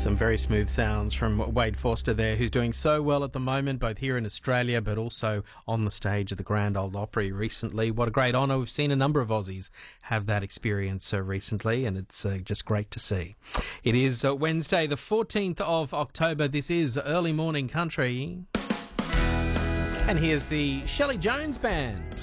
Some very smooth sounds from Wade Forster there, who's doing so well at the moment, both here in Australia but also on the stage of the Grand Ole Opry recently. What a great honour. We've seen a number of Aussies have that experience recently, and it's just great to see. It is Wednesday, the 14th of October. This is Early Morning Country. And here's the Shelley Jones Band.